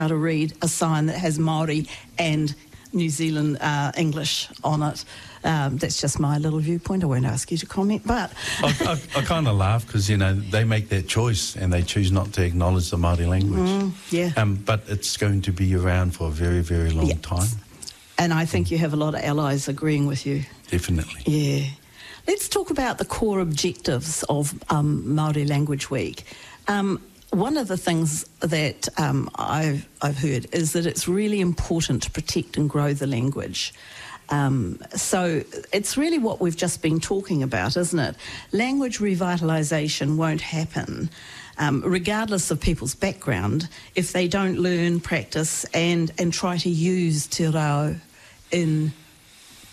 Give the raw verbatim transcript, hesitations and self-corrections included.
to read a sign that has Māori and New Zealand uh, English on it. Um, that's just my little viewpoint. I won't ask you to comment, but... I, I, I kind of laugh because, you know, they make that choice and they choose not to acknowledge the Māori language. Mm, yeah. Um, but it's going to be around for a very, very long yeah. time. And I think you have a lot of allies agreeing with you. Definitely. Yeah. Let's talk about the core objectives of um, Māori Language Week. Um, one of the things that um, I've, I've heard is that it's really important to protect and grow the language. Um, so it's really what we've just been talking about, isn't it? Language revitalisation won't happen, um, regardless of people's background, if they don't learn, practice and, and try to use te reo in